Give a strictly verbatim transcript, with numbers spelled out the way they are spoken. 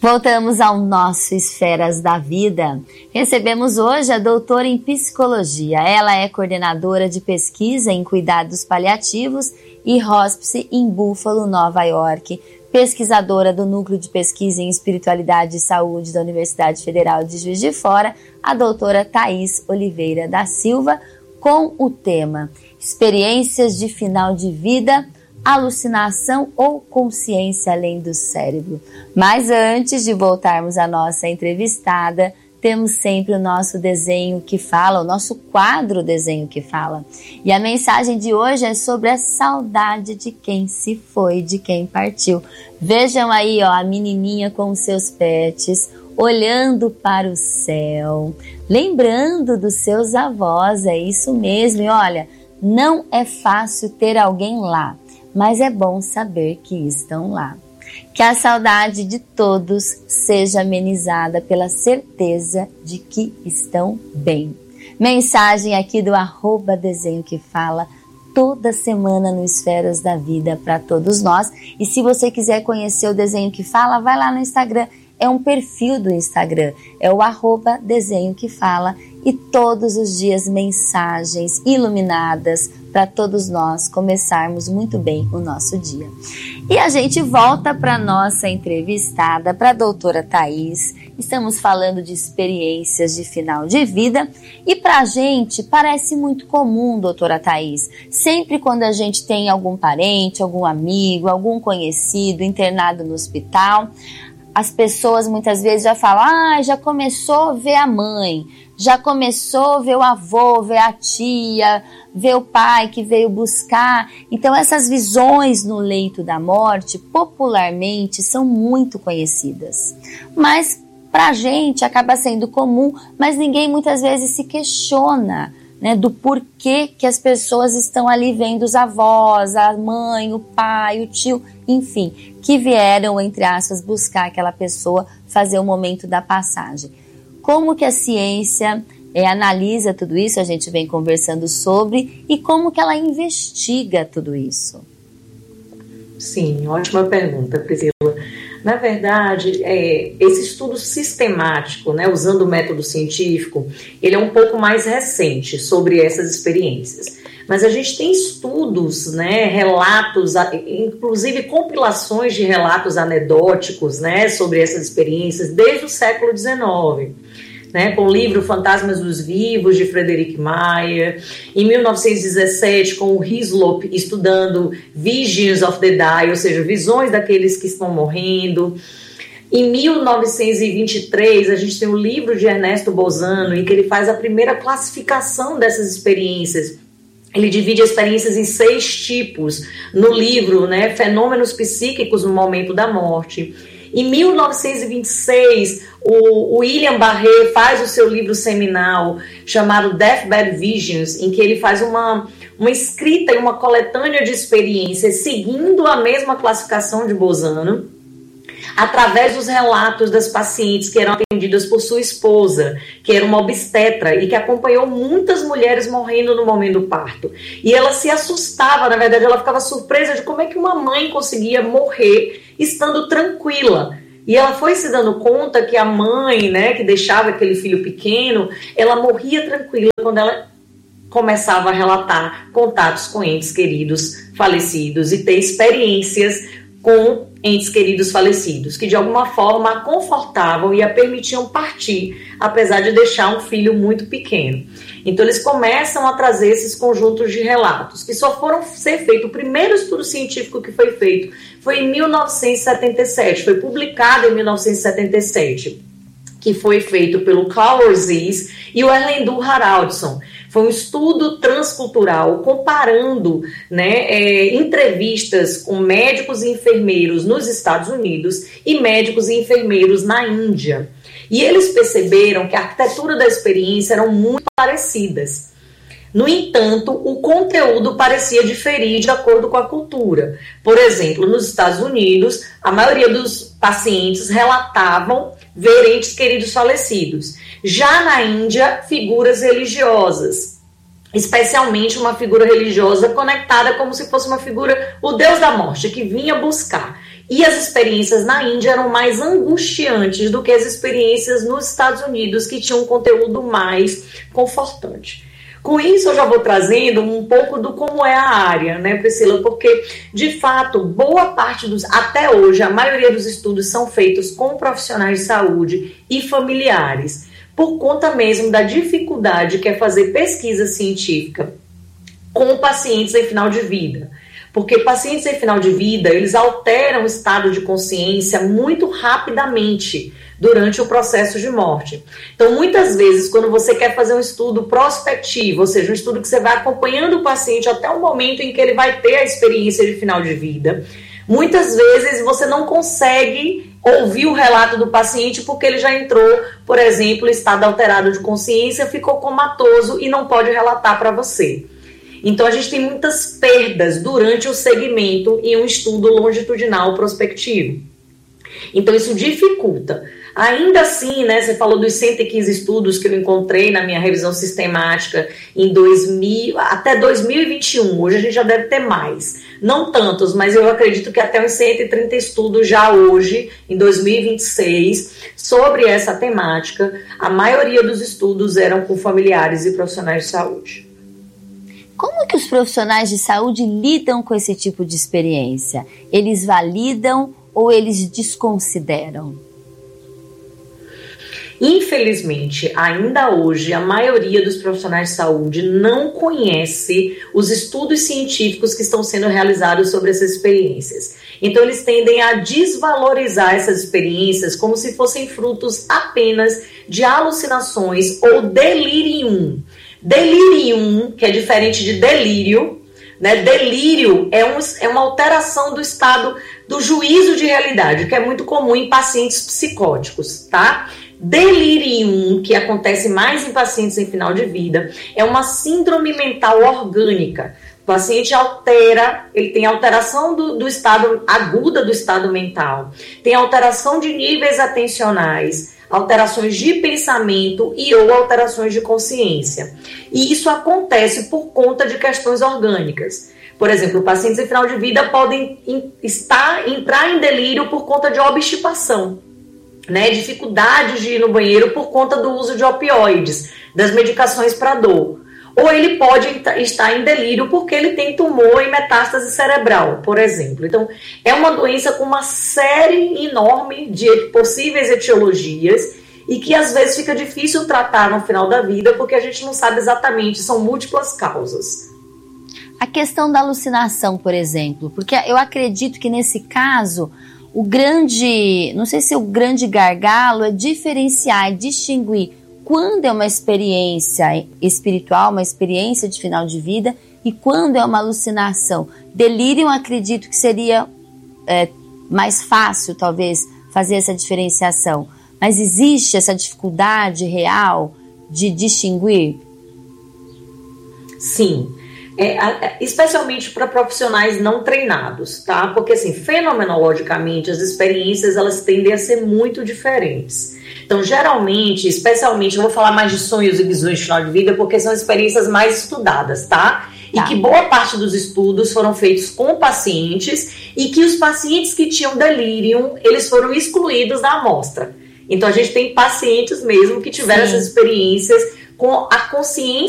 Voltamos ao nosso Esferas da Vida. Recebemos hoje a doutora em Psicologia. Ela é coordenadora de pesquisa em cuidados paliativos e hóspice em Buffalo, Nova York, pesquisadora do Núcleo de Pesquisa em Espiritualidade e Saúde da Universidade Federal de Juiz de Fora, a doutora Thaís Oliveira da Silva, com o tema Experiências de Final de Vida, Alucinação ou Consciência Além do Cérebro. Mas antes de voltarmos à nossa entrevistada, temos sempre o nosso desenho que fala, o nosso quadro Desenho que Fala. E a mensagem de hoje é sobre a saudade de quem se foi, de quem partiu. Vejam aí, ó, a menininha com os seus pets, olhando para o céu, lembrando dos seus avós, é isso mesmo. E olha, não é fácil ter alguém lá, mas é bom saber que estão lá. Que a saudade de todos seja amenizada pela certeza de que estão bem. Mensagem aqui do arroba Desenho que Fala, toda semana no Esferas da Vida para todos nós. E se você quiser conhecer o Desenho que Fala, vai lá no Instagram. É um perfil do Instagram, é o arroba Desenho que Fala, e todos os dias mensagens iluminadas para todos nós começarmos muito bem o nosso dia. E a gente volta para nossa entrevistada, para a doutora Thaís. Estamos falando de experiências de final de vida e para a gente parece muito comum, doutora Thaís, sempre quando a gente tem algum parente, algum amigo, algum conhecido internado no hospital, as pessoas muitas vezes já falam, ah, já começou a ver a mãe, já começou a ver o avô, ver a tia, ver o pai que veio buscar. Então essas visões no leito da morte, popularmente, são muito conhecidas. Mas para a gente acaba sendo comum, mas ninguém muitas vezes se questiona, né, do porquê que as pessoas estão ali vendo os avós, a mãe, o pai, o tio, enfim, que vieram, entre aspas, buscar aquela pessoa, fazer o momento da passagem. Como que a ciência é, analisa tudo isso, a gente vem conversando sobre, e como que ela investiga tudo isso? Sim, ótima pergunta, Priscila. Na verdade, é, esse estudo sistemático, né, usando o método científico, ele é um pouco mais recente sobre essas experiências. Mas a gente tem estudos, né, relatos, inclusive compilações de relatos anedóticos, né, sobre essas experiências desde o século dezenove. Né, com o livro Fantasmas dos Vivos, de Frederick Mayer, em mil novecentos e dezessete, com o Hislop estudando Visions of the Die, ou seja, visões daqueles que estão morrendo. Em mil novecentos e vinte e três, a gente tem o livro de Ernesto Bolzano, em que ele faz a primeira classificação dessas experiências. Ele divide as experiências em seis tipos no livro, né, Fenômenos Psíquicos no Momento da Morte. Em mil novecentos e vinte e seis, o William Barré faz o seu livro seminal chamado Deathbed Visions, em que ele faz uma, uma escrita e uma coletânea de experiências seguindo a mesma classificação de Bolzano, através dos relatos das pacientes que eram atendidas por sua esposa, que era uma obstetra e que acompanhou muitas mulheres morrendo no momento do parto. E ela se assustava, na verdade, ela ficava surpresa de como é que uma mãe conseguia morrer estando tranquila. E ela foi se dando conta que a mãe, né, que deixava aquele filho pequeno, ela morria tranquila quando ela começava a relatar contatos com entes queridos falecidos e ter experiências com entes queridos falecidos, que de alguma forma a confortavam e a permitiam partir, apesar de deixar um filho muito pequeno. Então eles começam a trazer esses conjuntos de relatos, que só foram ser feitos. O primeiro estudo científico que foi feito foi em mil novecentos e setenta e sete, foi publicado em mil novecentos e setenta e sete, que foi feito pelo Carl Orziz e o Erlendur Haraldsson. Foi um estudo transcultural comparando, né, é, entrevistas com médicos e enfermeiros nos Estados Unidos e médicos e enfermeiros na Índia. E eles perceberam que a arquitetura da experiência eram muito parecidas. No entanto, o conteúdo parecia diferir de acordo com a cultura. Por exemplo, nos Estados Unidos, a maioria dos pacientes relatavam ver entes queridos falecidos. Já na Índia, figuras religiosas, especialmente uma figura religiosa conectada como se fosse uma figura, o deus da morte, que vinha buscar. E as experiências na Índia eram mais angustiantes do que as experiências nos Estados Unidos, que tinham um conteúdo mais confortante. Com isso, eu já vou trazendo um pouco do como é a área, né, Priscila? Porque, de fato, boa parte dos... Até hoje, a maioria dos estudos são feitos com profissionais de saúde e familiares, por conta mesmo da dificuldade que é fazer pesquisa científica com pacientes em final de vida. Porque pacientes em final de vida, eles alteram o estado de consciência muito rapidamente durante o processo de morte. Então, muitas vezes, quando você quer fazer um estudo prospectivo, ou seja, um estudo que você vai acompanhando o paciente até o momento em que ele vai ter a experiência de final de vida, muitas vezes você não consegue ouvir o relato do paciente porque ele já entrou, por exemplo, em estado alterado de consciência, ficou comatoso e não pode relatar para você. Então, a gente tem muitas perdas durante o segmento em um estudo longitudinal prospectivo. Então, isso dificulta. Ainda assim, né, você falou dos cento e quinze estudos que eu encontrei na minha revisão sistemática em dois mil, até dois mil e vinte e um. Hoje a gente já deve ter mais. Não tantos, mas eu acredito que até uns cento e trinta estudos já hoje, em dois mil e vinte e seis, sobre essa temática. A maioria dos estudos eram com familiares e profissionais de saúde. Como que os profissionais de saúde lidam com esse tipo de experiência? Eles validam ou eles desconsideram? Infelizmente, ainda hoje, a maioria dos profissionais de saúde não conhece os estudos científicos que estão sendo realizados sobre essas experiências. Então, eles tendem a desvalorizar essas experiências como se fossem frutos apenas de alucinações ou delirium. Delirium, que é diferente de delírio, né? Delírio é, um, é uma alteração do estado do juízo de realidade, que é muito comum em pacientes psicóticos, tá? Delirium, que acontece mais em pacientes em final de vida, é uma síndrome mental orgânica. O paciente altera, ele tem alteração do, do estado aguda do estado mental, tem alteração de níveis atencionais, alterações de pensamento e ou alterações de consciência. E isso acontece por conta de questões orgânicas. Por exemplo, pacientes em final de vida podem in, estar, entrar em delírio por conta de obstipação, né? Dificuldades de ir no banheiro por conta do uso de opioides, das medicações para dor. Ou ele pode estar em delírio porque ele tem tumor e metástase cerebral, por exemplo. Então, é uma doença com uma série enorme de possíveis etiologias e que às vezes fica difícil tratar no final da vida porque a gente não sabe exatamente, são múltiplas causas. A questão da alucinação, por exemplo, porque eu acredito que nesse caso, o grande, não sei se o grande gargalo é diferenciar, é distinguir quando é uma experiência espiritual, uma experiência de final de vida, e quando é uma alucinação. Delírio, acredito que seria é, mais fácil, talvez, fazer essa diferenciação. Mas existe essa dificuldade real de distinguir? Sim. É, especialmente para profissionais não treinados, tá? Porque, assim, fenomenologicamente, as experiências, elas tendem a ser muito diferentes. Então, geralmente, especialmente, eu vou falar mais de sonhos e visões de final de vida, porque são experiências mais estudadas, tá? E tá. Que boa parte dos estudos foram feitos com pacientes e que os pacientes que tinham delírio, eles foram excluídos da amostra. Então, a gente tem pacientes mesmo que tiveram Sim. essas experiências com a consciência